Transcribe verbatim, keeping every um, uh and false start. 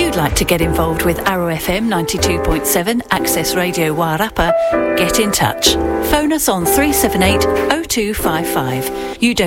you'd like to get involved with Arrow F M ninety-two point seven Access Radio Wairarapa, get in touch. Phone us on three seven eight, oh two five five. You don't